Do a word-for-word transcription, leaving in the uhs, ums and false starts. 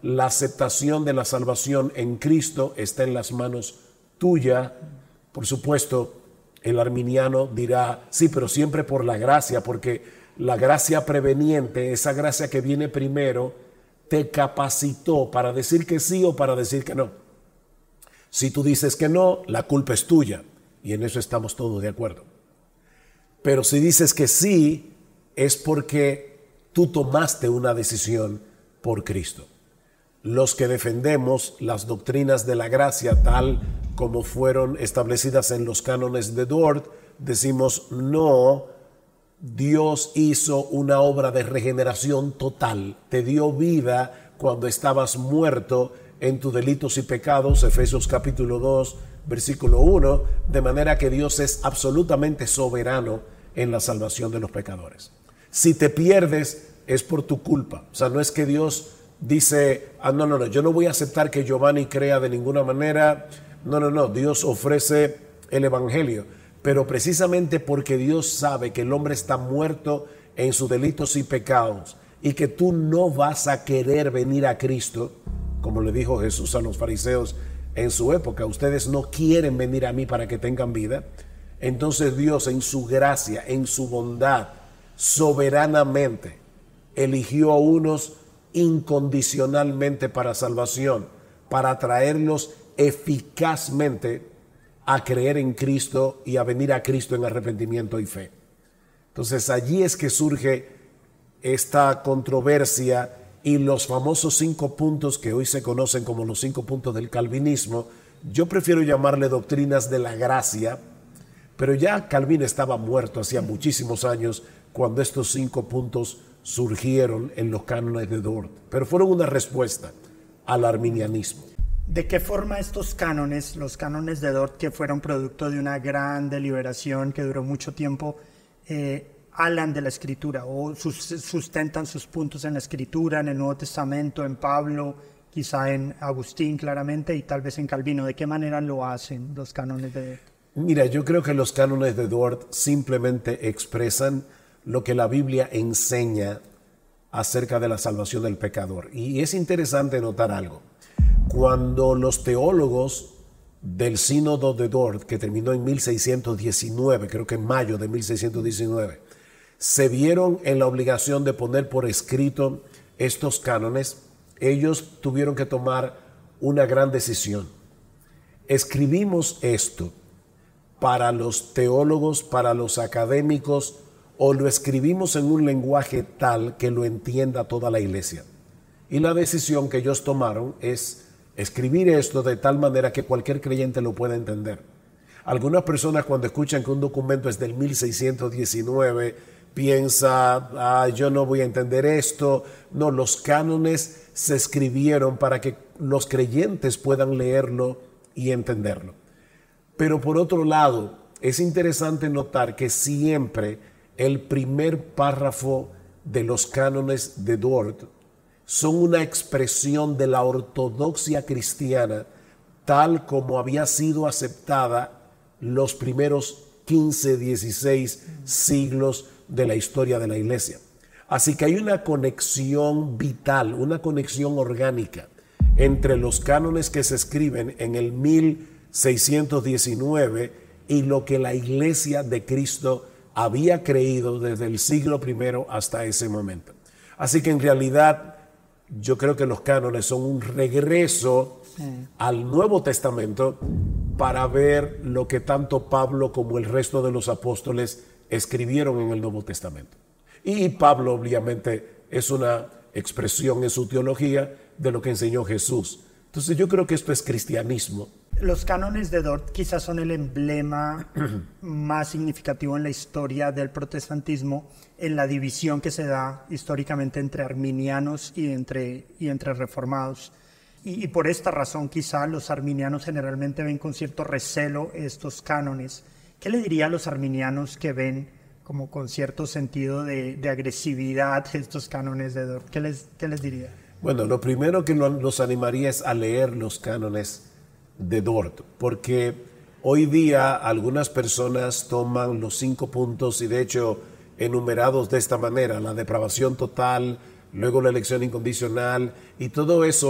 la aceptación de la salvación en Cristo está en las manos tuyas. Por supuesto, el arminiano dirá, sí, pero siempre por la gracia, porque la gracia preveniente, esa gracia que viene primero, te capacitó para decir que sí o para decir que no. Si tú dices que no, la culpa es tuya, y en eso estamos todos de acuerdo. Pero si dices que sí, es porque tú tomaste una decisión por Cristo. Los que defendemos las doctrinas de la gracia tal como fueron establecidas en los cánones de Dort, decimos no, Dios hizo una obra de regeneración total, te dio vida cuando estabas muerto en tus delitos y pecados, Efesios capítulo dos, versículo uno, de manera que Dios es absolutamente soberano en la salvación de los pecadores. Si te pierdes, es por tu culpa. O sea, no es que Dios dice, ah, no, no, no, yo no voy a aceptar que Giovanni crea de ninguna manera. No, no, no, Dios ofrece el evangelio. Pero precisamente porque Dios sabe que el hombre está muerto en sus delitos y pecados y que tú no vas a querer venir a Cristo, como le dijo Jesús a los fariseos en su época, ustedes no quieren venir a mí para que tengan vida. Entonces Dios en su gracia, en su bondad, soberanamente eligió a unos incondicionalmente para salvación, para traerlos eficazmente a creer en Cristo y a venir a Cristo en arrepentimiento y fe. Entonces allí es que surge esta controversia y los famosos cinco puntos que hoy se conocen como los cinco puntos del calvinismo. Yo prefiero llamarle doctrinas de la gracia, pero ya Calvino estaba muerto hacía muchísimos años cuando estos cinco puntos surgieron en los cánones de Dort, pero fueron una respuesta al arminianismo. ¿De qué forma estos cánones, los cánones de Dort, que fueron producto de una gran deliberación que duró mucho tiempo, eh, hablan de la Escritura o sus, sustentan sus puntos en la Escritura, en el Nuevo Testamento, en Pablo, quizá en Agustín claramente y tal vez en Calvino? ¿De qué manera lo hacen los cánones de Dort? Mira, yo creo que los cánones de Dort simplemente expresan lo que la Biblia enseña acerca de la salvación del pecador. Y es interesante notar algo. Cuando los teólogos del sínodo de Dort, que terminó en mil seiscientos diecinueve, creo que en mayo de mil seiscientos diecinueve, se vieron en la obligación de poner por escrito estos cánones, ellos tuvieron que tomar una gran decisión. ¿Escribimos esto para los teólogos, para los académicos, o lo escribimos en un lenguaje tal que lo entienda toda la iglesia? Y la decisión que ellos tomaron es escribir esto de tal manera que cualquier creyente lo pueda entender. Algunas personas, cuando escuchan que un documento es del mil seiscientos diecinueve, piensa, ah, yo no voy a entender esto. No, los cánones se escribieron para que los creyentes puedan leerlo y entenderlo. Pero por otro lado, es interesante notar que siempre el primer párrafo de los cánones de Dort son una expresión de la ortodoxia cristiana tal como había sido aceptada los primeros quince, dieciséis siglos de la historia de la iglesia. Así que hay una conexión vital, una conexión orgánica entre los cánones que se escriben en el mil seiscientos diecinueve y lo que la iglesia de Cristo había creído desde el siglo primero hasta ese momento. Así que en realidad yo creo que los cánones son un regreso sí. al Nuevo Testamento para ver lo que tanto Pablo como el resto de los apóstoles escribieron en el Nuevo Testamento. Y Pablo obviamente es una expresión en su teología de lo que enseñó Jesús. Entonces yo creo que esto es cristianismo. Los cánones de Dort quizás son el emblema más significativo en la historia del protestantismo, en la división que se da históricamente entre arminianos y entre, y entre reformados. Y, y por esta razón quizá los arminianos generalmente ven con cierto recelo estos cánones. ¿Qué le diría a los arminianos que ven como con cierto sentido de, de agresividad estos cánones de Dort? ¿Qué les, qué les diría? Bueno, lo primero que los animaría es a leer los cánones de Dort, porque hoy día algunas personas toman los cinco puntos y de hecho enumerados de esta manera, la depravación total, luego la elección incondicional y todo eso